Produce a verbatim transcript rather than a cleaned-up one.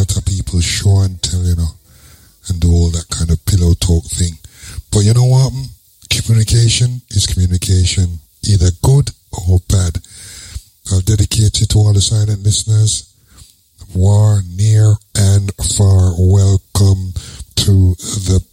lot of people show and tell, you know, and do all that kind of pillow talk thing. But you know what? Communication is communication, either good or bad. I'll dedicate it to all the silent listeners, war, near and far. Welcome to the